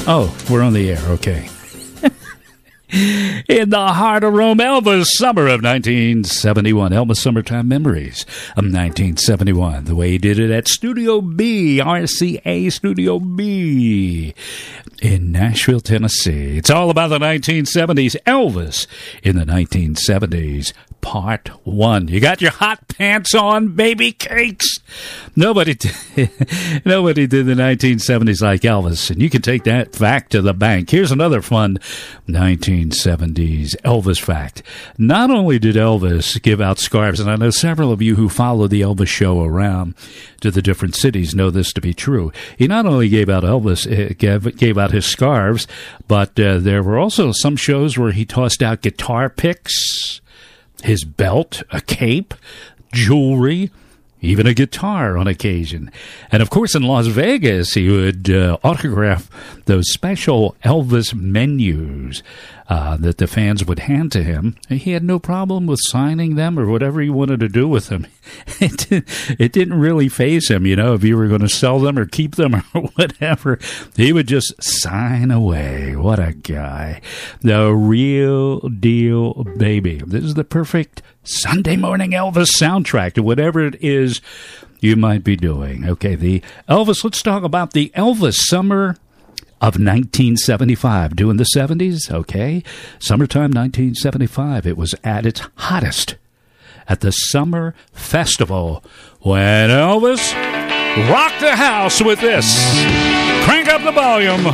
Oh, we're on the air. Okay. In the heart of Rome, Elvis, summer of 1971. Elvis Summertime Memories of 1971. The way he did it at Studio B, RCA Studio B in Nashville, Tennessee. It's all about the 1970s. Elvis in the 1970s. Part 1. You got your hot pants on, baby cakes? Nobody did the 1970s like Elvis, and you can take that fact to the bank. Here's another fun 1970s Elvis fact. Not only did Elvis give out scarves, and I know several of you who follow the Elvis show around to the different cities know this to be true. He not only gave out gave out his scarves, but there were also some shows where he tossed out guitar picks, his belt, a cape, jewelry, even a guitar on occasion. And, of course, in Las Vegas, he would autograph those special Elvis menus that the fans would hand to him. He had no problem with signing them or whatever he wanted to do with them. It didn't really faze him, if you were going to sell them or keep them or whatever. He would just sign away. What a guy. The real deal, baby. This is the perfect Sunday morning Elvis soundtrack to whatever it is you might be doing. Okay, let's talk about the Elvis summer of 1975. Doing the 70s, okay? Summertime 1975. It was at its hottest at the Summer Festival when Elvis rocked the house with this. Crank up the volume.